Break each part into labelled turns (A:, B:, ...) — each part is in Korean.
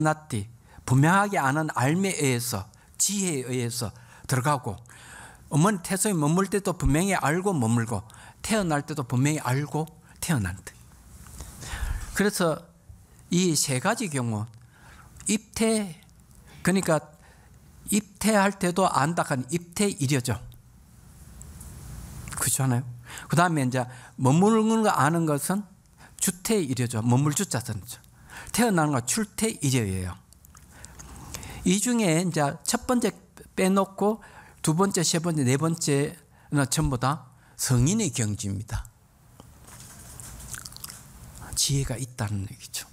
A: 낫디 분명하게 아는 알에 의해서 지혜에 의해서 들어가고 어머니 태소에 머물 때도 분명히 알고 머물고 태어날 때도 분명히 알고 태어난다. 그래서 이 세 가지 경우 입태 그러니까 입태할 때도 안다 하는 입태이려죠. 그렇잖아요. 그 다음에 이제 머무르는 거 아는 것은 주태이려죠. 머물 주자선이죠. 태어나는 건 출태이려예요. 이 중에 이제 첫 번째 빼놓고 두 번째, 세 번째, 네 번째는 전부 다 성인의 경지입니다. 지혜가 있다는 얘기죠.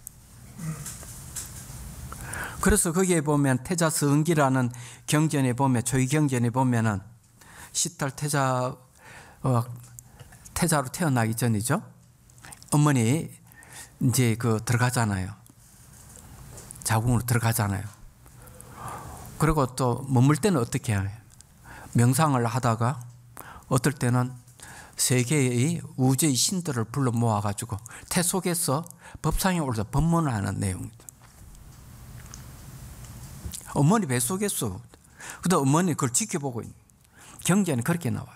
A: 그래서 거기에 보면 태자성기라는 경전에 보면 조의 경전에 보면은 시탈 태자로 태어나기 전이죠. 어머니 이제 들어가잖아요. 자궁으로 들어가잖아요. 그리고 또 머물 때는 어떻게 해요? 명상을 하다가 어떨 때는 세계의 우주의 신들을 불러 모아가지고 태 속에서 법상에 올라서 법문을 하는 내용입니다. 어머니 뱃속에서. 근데 어머니 그걸 지켜보고 있는 경전에 그렇게 나와요.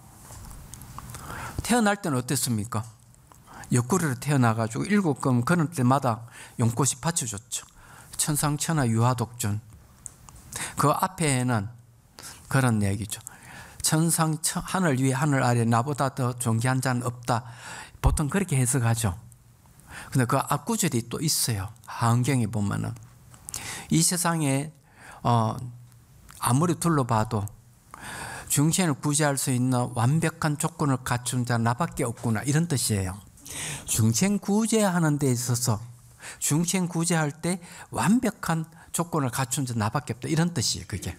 A: 태어날 때는 어땠습니까? 옆구리로 태어나가지고 7금 그런 때마다 용꽃이 받쳐줬죠. 천상천하 유화독존. 그 앞에는 그런 얘기죠. 하늘 위에 하늘 아래 나보다 더 존귀한 자는 없다. 보통 그렇게 해석하죠. 근데 그 앞구절이 또 있어요. 하은경에 보면은 이 세상에 아무리 둘러봐도 중생을 구제할 수 있는 완벽한 조건을 갖춘 자 나밖에 없구나 이런 뜻이에요. 중생 구제하는 데 있어서 중생 구제할 때 완벽한 조건을 갖춘 자 나밖에 없다 이런 뜻이에요. 그게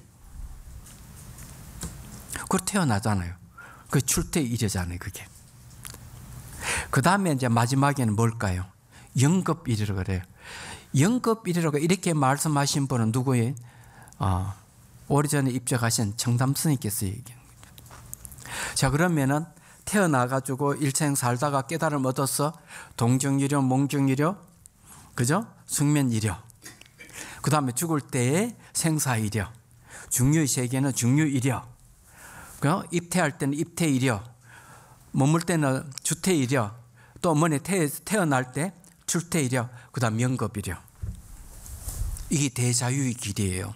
A: 그걸 태어나잖아요. 그 출태 이래잖아요. 그게 그 다음에 이제 마지막에는 뭘까요? 영급이라고 그래요. 영급이라고 이렇게 말씀하신 분은 누구예요? 오래전에 입적하신 정담 스님께서 얘기한 거죠. 자, 그러면은 태어나가지고 일생 살다가 깨달음 얻어서 동정이려, 몽정이려, 그죠? 숙면이려. 그 다음에 죽을 때에 생사이려. 중류의 세계는 중류이려. 입태할 때는 입태이려. 머물 때는 주태이려. 또 어머니 태어날 때 출태이려. 그 다음 영급이려. 이게 대자유의 길이에요.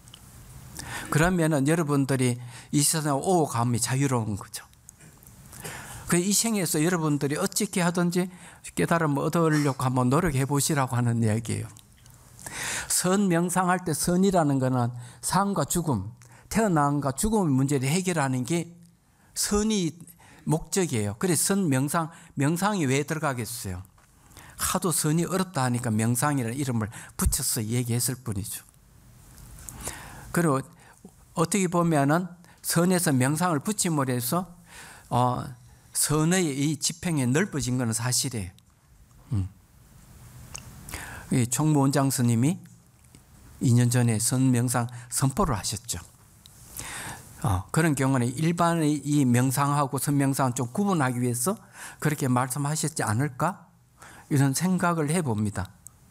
A: 그러면은 여러분들이 이 세상에 오고 감이 자유로운 거죠. 이 생에서 여러분들이 어떻게 하든지 깨달음을 얻으려고 한번 노력해 보시라고 하는 이야기예요. 선 명상할 때 선이라는 것은 삶과 죽음, 태어남과 죽음의 문제를 해결하는 게 선이 목적이에요. 그래서 선 명상이 왜 들어가겠어요? 하도 선이 어렵다 하니까 명상이라는 이름을 붙여서 얘기했을 뿐이죠. 그리고 어떻게 보면은 선에서 명상을 붙임으로 해서 선의 이 지평이 넓어진 것은 사실이에요. 총무원장 스님이 2년 전에 선명상 선포를 하셨죠. 그런 경우는 일반의 이 명상하고 선명상을 좀 구분하기 위해서 그렇게 말씀하셨지 않을까? 이런 생각을 해봅니다.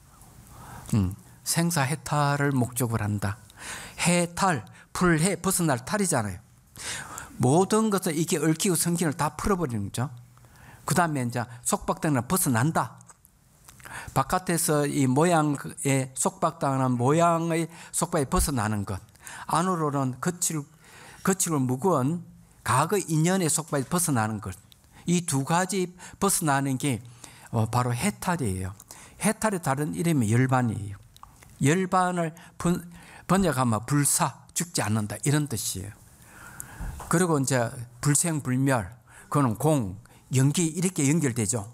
A: 생사해탈을 목적으로 한다. 해탈, 풀해, 벗어날 탈이잖아요. 모든 것을 이게 얽히고 성kin을 다 풀어버리는 거죠. 그 다음에 이제 속박당을 벗어난다. 바깥에서 이 모양의 속박당하는 모양의 속박에 벗어나는 것. 안으로는 거칠고 무거운 과거 인연의 속박에 벗어나는 것. 이 두 가지 벗어나는 게 바로 해탈이에요. 해탈의 다른 이름이 열반이에요. 열반을 번역하면 불사, 죽지 않는다 이런 뜻이에요. 그리고 이제 불생불멸, 그거는 공, 연기 이렇게 연결되죠.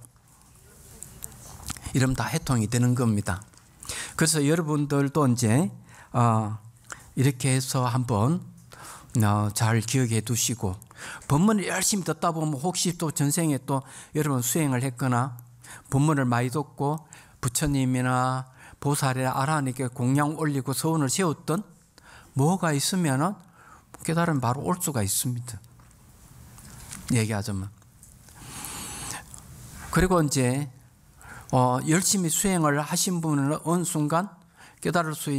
A: 이러면 다 해통이 되는 겁니다. 그래서 여러분들도 이제 이렇게 해서 한번 잘 기억해 두시고 법문을 열심히 듣다 보면 혹시 또 전생에 또 여러분 수행을 했거나 법문을 많이 듣고 부처님이나 보살이나 아라한테 공양 올리고 서원을 세웠던 뭐가 있으면은 깨달음 바로 올 수가 있습니다. 얘기하자면. 그리고 이제 열심히 수행을 하신 분은 어느 순간 깨달을 수